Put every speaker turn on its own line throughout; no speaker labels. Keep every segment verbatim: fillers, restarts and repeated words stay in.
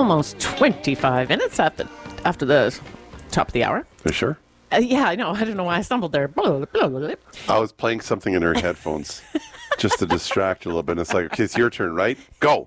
almost twenty-five minutes at the, after the top of the hour.
You sure?
Uh, yeah, I know. I don't know why I stumbled there. Blah, blah, blah, blah.
I was playing something in her headphones just to distract her a little bit. And it's like, okay, it's your turn, right? Go.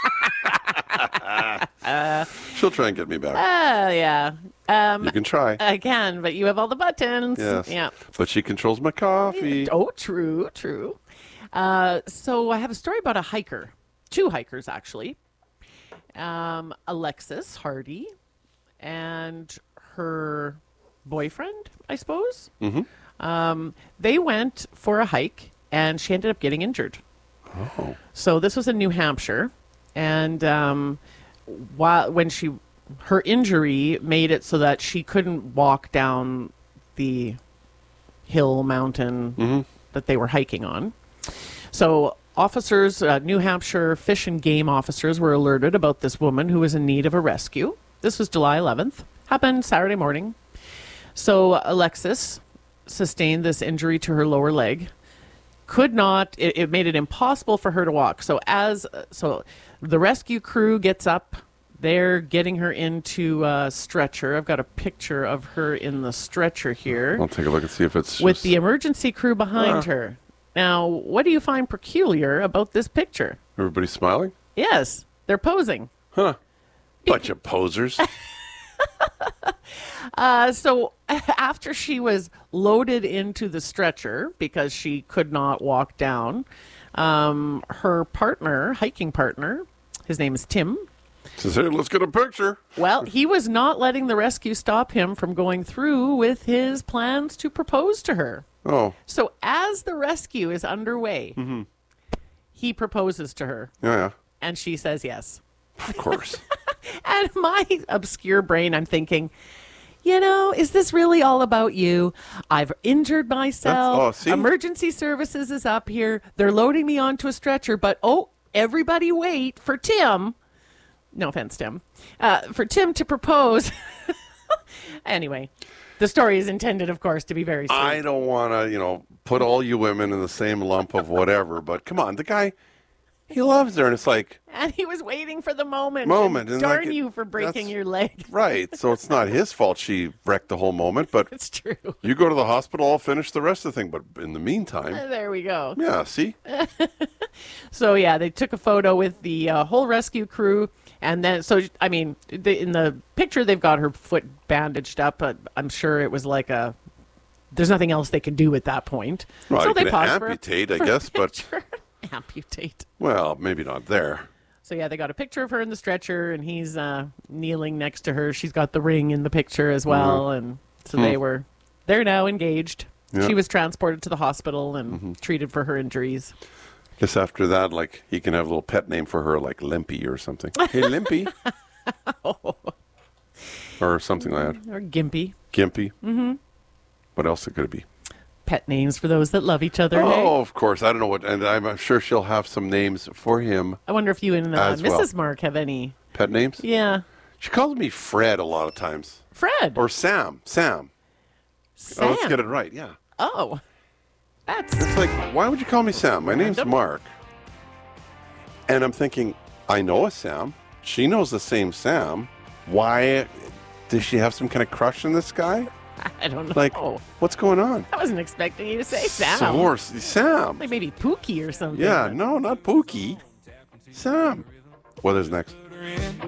uh, She'll try and get me back.
Uh, yeah. Um,
you can try.
I can, but you have all the buttons.
Yes.
Yeah.
But she controls my coffee.
Oh, true, true. Uh, so I have a story about a hiker. Two hikers, actually. Um, Alexis Hardy and her boyfriend, I suppose.
Mm-hmm.
Um, they went for a hike, and she ended up getting injured.
Oh.
So this was in New Hampshire, and um, while when she her injury made it so that she couldn't walk down the hill mountain
mm-hmm.
that they were hiking on. So officers, uh, New Hampshire Fish and Game officers, were alerted about this woman who was in need of a rescue. This was July eleventh. Happened Saturday morning. So Alexis sustained this injury to her lower leg. Could not, it, it made it impossible for her to walk. So as, so the rescue crew gets up, they're getting her into a stretcher. I've got a picture of her in the stretcher here.
I'll take a look and see if it's
with
just...
the emergency crew behind uh. her. Now, what do you find peculiar about this picture?
Everybody smiling?
Yes, they're posing.
Huh. Bunch of posers.
Uh, so after she was loaded into the stretcher because she could not walk down, um, her partner, hiking partner, his name is Tim.
Says, hey, let's get a picture.
Well, he was not letting the rescue stop him from going through with his plans to propose to her.
Oh.
So as the rescue is underway,
mm-hmm.
he proposes to her.
Yeah, yeah.
And she says yes.
Of course.
And my obscure brain, I'm thinking, you know, is this really all about you? I've injured myself.
Oh, see?
Emergency services is up here. They're loading me onto a stretcher. But, oh, everybody wait for Tim. No offense, Tim. Uh, for Tim to propose. Anyway, the story is intended, of course, to be very sweet.
I don't want to, you know, put all you women in the same lump of whatever. But come on, the guy... He loves her, and it's like...
And he was waiting for the moment.
Moment.
And
and
darn
like,
you for breaking your leg.
Right. So it's not his fault she wrecked the whole moment, but...
It's true.
You go to the hospital, I'll finish the rest of the thing. But in the meantime...
Uh, there we go.
Yeah, see?
So, yeah, they took a photo with the uh, whole rescue crew. And then, so, I mean, the, in the picture, they've got her foot bandaged up. But I'm sure it was like a... There's nothing else they can do at that point.
Well,
so
you
they
could
paused
amputate,
for a,
I guess, but...
Amputate.
Well, maybe not there.
So, yeah, they got a picture of her in the stretcher, and he's uh, kneeling next to her. She's got the ring in the picture as well. Mm-hmm. And so mm. they were, they're now engaged. Yeah. She was transported to the hospital and mm-hmm. treated for her injuries.
Guess after that, like, he can have a little pet name for her, like Limpy or something. Hey, Limpy. oh. Or something like that.
Or Gimpy.
Gimpy.
Mm-hmm.
What else could it be?
Pet names for those that love each other.
Oh,
hey?
Of course. I don't know what, and I'm sure she'll have some names for him.
I wonder if you and uh, Missus
Well.
Mark have any
pet names.
Yeah.
She calls me Fred a lot of times.
Fred
or Sam. Sam.
Sam.
Oh, let's get it right. Yeah.
Oh, that's.
It's like, why would you call me Sam? My name's Mark. And I'm thinking, I know a Sam. She knows the same Sam. Why does she have some kind of crush on this guy?
I don't know.
Like, what's going on?
I wasn't expecting you to say Sam.
Source, Sam.
Like maybe Pookie or something.
Yeah, no, not Pookie. Sam. What is next?